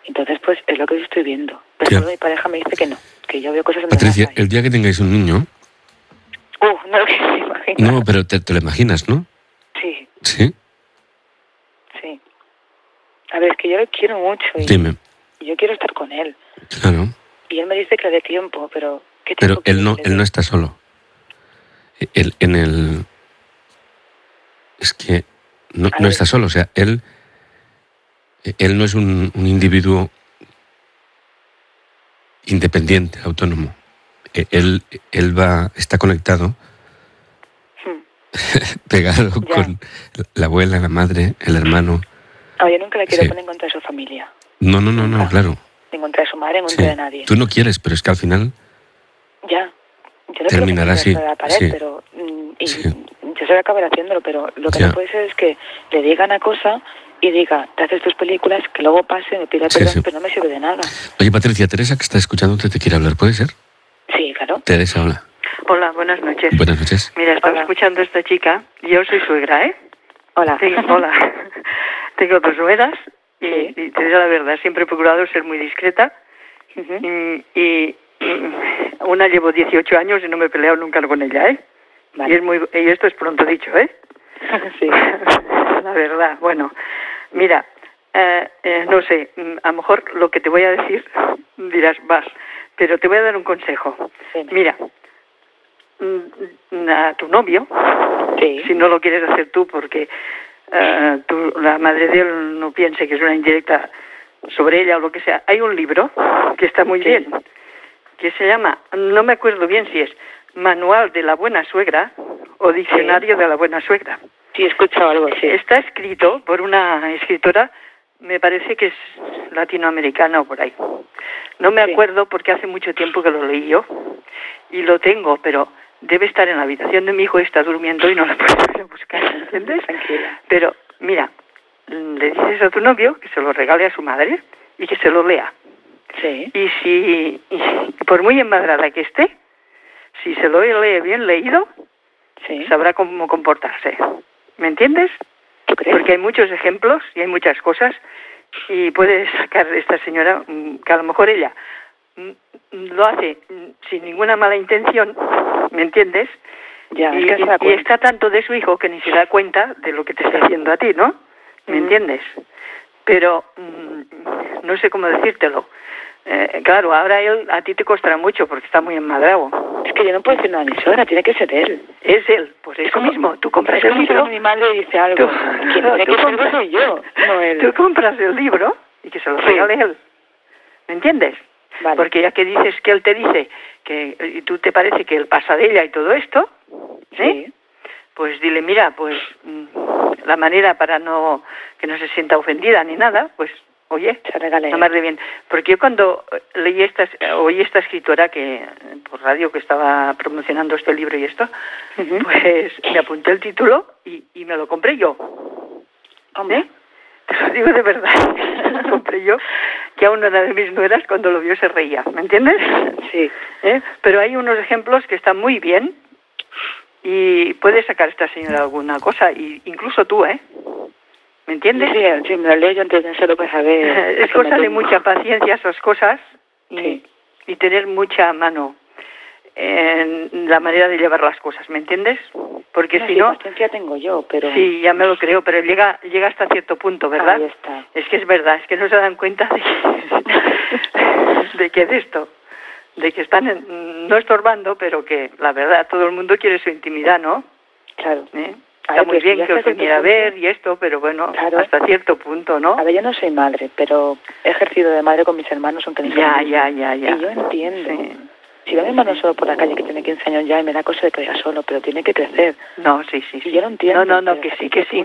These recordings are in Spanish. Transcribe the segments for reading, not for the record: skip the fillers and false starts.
Entonces, pues, es lo que yo estoy viendo. Pero Ya. mi pareja me dice que no, que yo veo cosas en Patricia, el día que tengáis un niño... no lo que se imagina. No, pero te lo imaginas, ¿no? Sí, Sí. sí. A ver, es que yo lo quiero mucho y Dime. yo quiero estar con él. Claro. Y él me dice que le dé tiempo, pero ¿qué Pero tiempo quiere que le él dé? no está solo. Es que no A ver, está solo. O sea, él no es un individuo independiente, autónomo. Él está conectado, pegado Ya. con la abuela, la madre, el hermano. yo nunca le quiero Sí. poner en contra de su familia. No, Nunca. claro. En contra de su madre, en contra Sí. de nadie. Tú no quieres, pero es que al final Ya. Yo no terminará quiero así. que me la pared, Sí. pero... y Sí. yo sé que acabaré haciéndolo, pero lo que Ya. no puede ser es que le diga una cosa y diga, te haces tus películas, que luego pase, me pida Sí, perdón, sí. pero no me sirve de nada. Oye, Patricia, Teresa, que está escuchando, te quiere hablar. ¿Puede ser? Sí, claro. Teresa, hola. Hola, buenas noches. Buenas noches. Mira, estaba Hola. escuchando a esta chica. Yo soy suegra, ¿eh? Hola. Hola. Tengo dos nueras y, Sí. y te digo la verdad, siempre he procurado ser muy discreta. Ujú. Y una llevo 18 años y no me he peleado nunca con ella, ¿eh? Vale. Y esto es pronto dicho, ¿eh? Sí. La verdad, bueno. Mira, no sé, a lo mejor lo que te voy a decir dirás, vas, pero te voy a dar un consejo. Sí. Mira, a tu novio, Sí. si no lo quieres hacer tú porque la madre de él no piense que es una indirecta sobre ella o lo que sea, hay un libro que está muy Sí. bien, que se llama, no me acuerdo bien si es Manual de la Buena Suegra o Diccionario de la Buena Suegra. Sí, he escuchado algo, sí. Está escrito por una escritora, me parece que es latinoamericana o por ahí. No me Sí. acuerdo porque hace mucho tiempo que lo leí yo y lo tengo, pero debe estar en la habitación de mi hijo y está durmiendo y no lo puedo ir a buscar, ¿entiendes? Tranquila. Pero, mira, le dices a tu novio que se lo regale a su madre y que se lo lea. Sí. Y por muy enmadrada que esté, si se lo lee bien leído, Sí. sabrá cómo comportarse. ¿Me entiendes? ¿Tú crees? Porque hay muchos ejemplos y hay muchas cosas y puede sacar esta señora que a lo mejor ella lo hace sin ninguna mala intención, ¿me entiendes? Ya, Y, es que se da y cuenta. está tanto de su hijo que ni se da cuenta de lo que te está haciendo a ti, ¿no? ¿Me entiendes? Pero no sé cómo decírtelo. Claro, ahora a ti te costará mucho porque está muy enmadrado. Es que yo no puedo decir nada a mi suegra, tiene que ser él. Es él, por eso mismo. Tú compras el como libro. si mi madre dice algo. Quien tiene que ser soy yo, no él. Tú compras el libro y que se lo regale él. ¿Me entiendes? Vale. Porque ya que dices que él te dice que y tú te parece que él pasa de ella y todo esto, Sí. pues dile, mira, pues la manera para que no se sienta ofendida ni nada, pues oye, Se regala nada más de bien. Porque yo cuando oí esta escritora que por radio que estaba promocionando este libro y esto, Ujú. pues me apunté el título y me lo compré yo. Hombre. Te lo digo de verdad, me lo compré yo, que aún una de mis nueras cuando lo vio se reía, ¿me entiendes? Sí. Pero hay unos ejemplos que están muy bien y puede sacar esta señora alguna cosa, y incluso tú, ¿me entiendes? Sí, me lo leo yo antes de hacerlo para saber. Es cosa de mucha paciencia esas cosas Sí. y tener mucha mano en la manera de llevar las cosas, ¿me entiendes? Porque si sí, no... paciencia tengo yo, pero... Sí, ya me lo creo, pero llega hasta cierto punto, ¿verdad? Ahí está. Es que es verdad, es que no se dan cuenta de que de que están no estorbando, pero que la verdad todo el mundo quiere su intimidad, ¿no? Claro. Está muy bien que os viniera a ver y esto, pero bueno, claro, hasta cierto punto, ¿no? A ver, yo no soy madre, pero he ejercido de madre con mis hermanos, aunque ni Ya. Y yo entiendo. Sí. Si veo a mi hermano solo por la calle, que tiene 15 años ya, y me da cosa de que vaya solo, pero tiene que crecer. No, sí. Y yo lo entiendo. No, que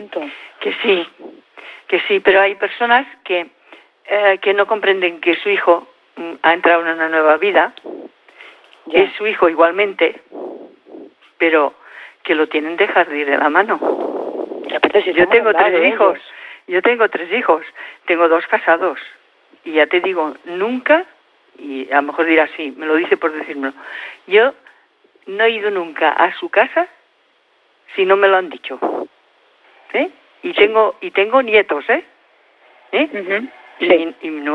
sí, pero hay personas que no comprenden que su hijo ha entrado en una nueva vida, Ya. es su hijo igualmente, pero que lo tienen dejar de ir de la mano. Y aparte, si Yo tengo ellos. 3 hijos, tengo 2 casados, y ya te digo, nunca, y a lo mejor dirás sí, me lo dice por decírmelo, yo no he ido nunca a su casa si no me lo han dicho, y tengo nietos, Ujú. y no